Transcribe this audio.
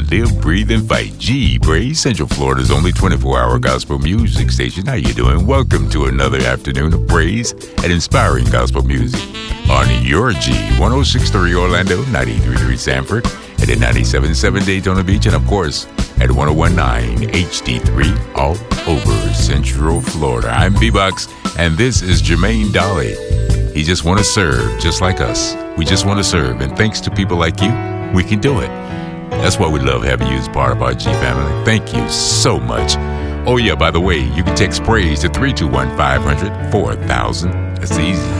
live, breathe, and fight. G Praise, Central Florida's only 24-hour gospel music station. How you doing? Welcome to another afternoon of praise and inspiring gospel music on your G. 106.3 Orlando, 93.3 Sanford, and at 97.7 Daytona Beach, and of course at 101.9 HD3 all over Central Florida. I'm B-Box, and this is Jermaine Dolly. He just want to serve just like us. We just want to serve, and thanks to people like you, we can do it. That's why we love having you as part of our G family. Thank you so much. Oh yeah, by the way, you can text praise to 321-500-4000. That's easy.